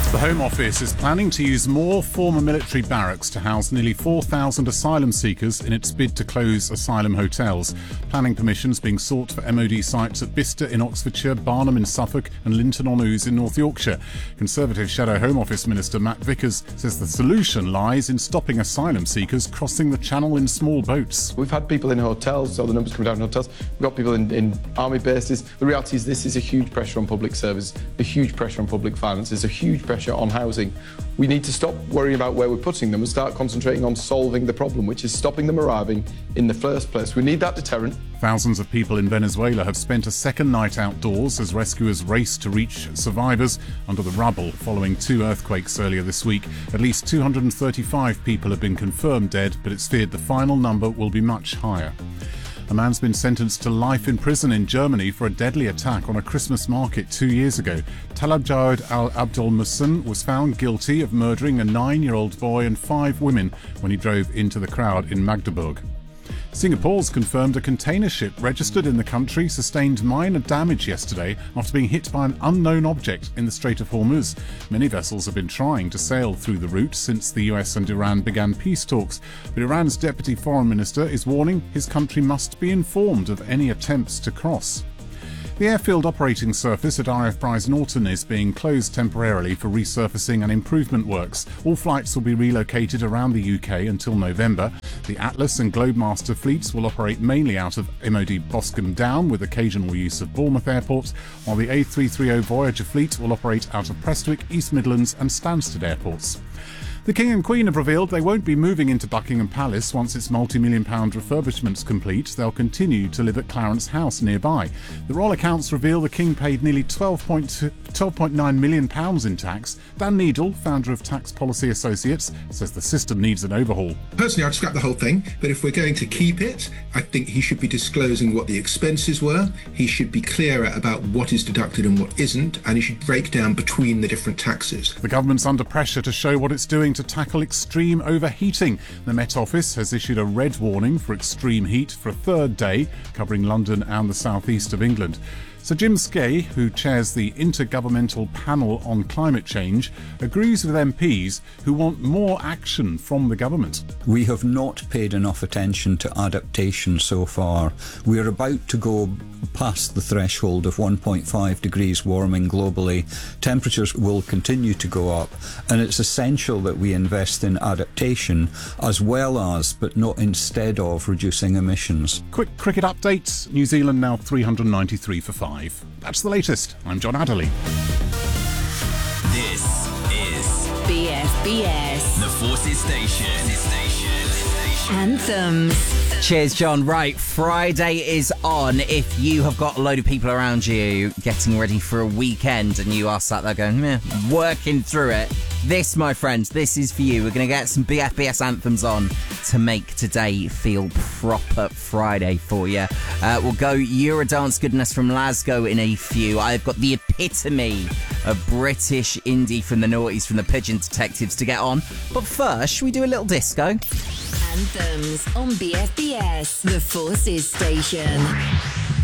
The Home Office is planning to use more former military barracks to house nearly 4,000 asylum seekers in its bid to close asylum hotels. Planning permissions being sought for MOD sites at Bicester in Oxfordshire, Barnham in Suffolk and Linton-on-Ouse in North Yorkshire. Conservative Shadow Home Office Minister Matt Vickers says the solution lies in stopping asylum seekers crossing the channel in small boats. We've had people in hotels, so the numbers come down in hotels. We've got people in army bases. The reality is this is a huge pressure on public service, a huge pressure on public finances, a huge pressure on housing. We need to stop worrying about where we're putting them and start concentrating on solving the problem, which is stopping them arriving in the first place. We need that deterrent. Thousands of people in Venezuela have spent a second night outdoors as rescuers race to reach survivors under the rubble following 2 earthquakes earlier this week. At least 235 people have been confirmed dead, but it's feared the final number will be much higher. A man's been sentenced to life in prison in Germany for a deadly attack on a Christmas market 2 years ago. Talabjawad al-Abdul Muhsin was found guilty of murdering a 9-year-old boy and 5 women when he drove into the crowd in Magdeburg. Singapore's confirmed a container ship registered in the country sustained minor damage yesterday after being hit by an unknown object in the Strait of Hormuz. Many vessels have been trying to sail through the route since the US and Iran began peace talks, but Iran's deputy foreign minister is warning his country must be informed of any attempts to cross. The airfield operating surface at RAF Brize Norton is being closed temporarily for resurfacing and improvement works. All flights will be relocated around the UK until November. The Atlas and Globemaster fleets will operate mainly out of MOD Boscombe Down with occasional use of Bournemouth Airport, while the A330 Voyager fleet will operate out of Prestwick, East Midlands and Stansted airports. The King and Queen have revealed they won't be moving into Buckingham Palace once its multi-million-pound refurbishment's complete. They'll continue to live at Clarence House nearby. The royal accounts reveal the King paid nearly £12.9 million in tax. Dan Needle, founder of Tax Policy Associates, says the system needs an overhaul. Personally, I'd scrap the whole thing, but if we're going to keep it, I think he should be disclosing what the expenses were. He should be clearer about what is deducted and what isn't, and he should break down between the different taxes. The government's under pressure to show what it's doing to tackle extreme overheating. The Met Office has issued a red warning for extreme heat for a 3rd day, covering London and the southeast of England. Sir Jim Skay, who chairs the Intergovernmental Panel on Climate Change, agrees with MPs who want more action from the government. We have not paid enough attention to adaptation so far. We are about to go past the threshold of 1.5 degrees warming globally. Temperatures will continue to go up, and it's essential that we invest in adaptation as well as, but not instead of, reducing emissions. Quick cricket update. New Zealand now 393 for 5. That's the latest. I'm John Adderley. This is BFBS. The Forces Station. Anthems. Cheers, John. Right, Friday is on. If you have got a load of people around you getting ready for a weekend and you are sat there going, working through it, this, my friends, this is for you. We're going to get some BFBS anthems on to make today feel proper Friday for you. We'll go Eurodance goodness from Glasgow in a few. I've got the epitome of British indie from the noughties from the Pigeon Detectives to get on. But first, should we do a little disco? Anthems on BFBS, the Forces Station.